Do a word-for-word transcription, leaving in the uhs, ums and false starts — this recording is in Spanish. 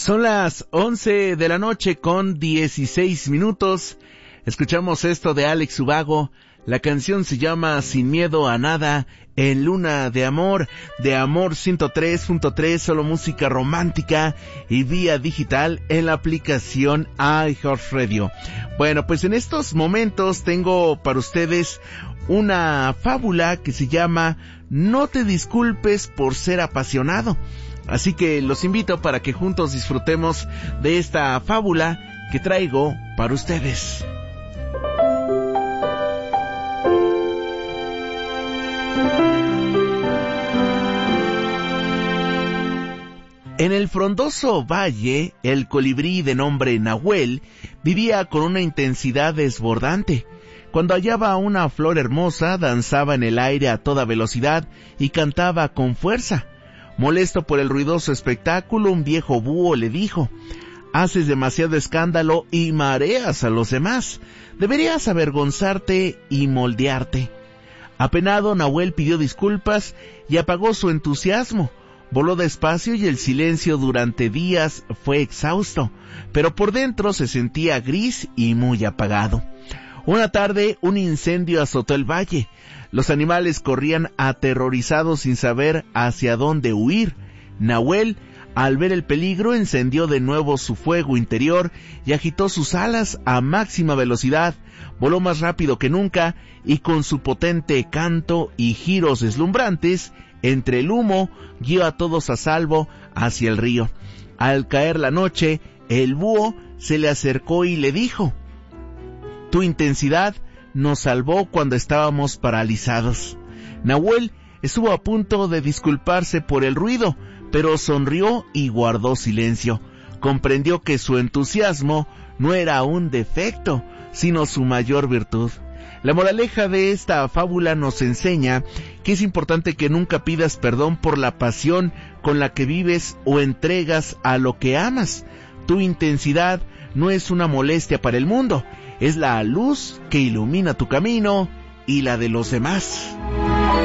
Son las once de la noche con dieciséis minutos. Escuchamos esto de Alex Ubago. La canción se llama Sin Miedo a Nada, en Luna de Amor, de Amor ciento tres punto tres, solo música romántica y vía digital en la aplicación iHeartRadio. Bueno, pues en estos momentos tengo para ustedes una fábula que se llama No te disculpes por ser apasionado. Así que los invito para que juntos disfrutemos de esta fábula que traigo para ustedes. En el frondoso valle, el colibrí de nombre Nahuel vivía con una intensidad desbordante. Cuando hallaba una flor hermosa, danzaba en el aire a toda velocidad y cantaba con fuerza. Molesto por el ruidoso espectáculo, un viejo búho le dijo: «Haces demasiado escándalo y mareas a los demás. Deberías avergonzarte y moldearte». Apenado, Nahuel pidió disculpas y apagó su entusiasmo. Voló despacio y el silencio durante días fue exhausto, pero por dentro se sentía gris y muy apagado. Una tarde, un incendio azotó el valle. Los animales corrían aterrorizados sin saber hacia dónde huir. Nahuel, al ver el peligro, encendió de nuevo su fuego interior y agitó sus alas a máxima velocidad. Voló más rápido que nunca y con su potente canto y giros deslumbrantes, entre el humo, guió a todos a salvo hacia el río. Al caer la noche, el búho se le acercó y le dijo: «Tu intensidad nos salvó cuando estábamos paralizados». Nahuel estuvo a punto de disculparse por el ruido, pero sonrió y guardó silencio. Comprendió que su entusiasmo no era un defecto, sino su mayor virtud. La moraleja de esta fábula nos enseña que es importante que nunca pidas perdón por la pasión con la que vives o entregas a lo que amas. Tu intensidad no es una molestia para el mundo, es la luz que ilumina tu camino y la de los demás.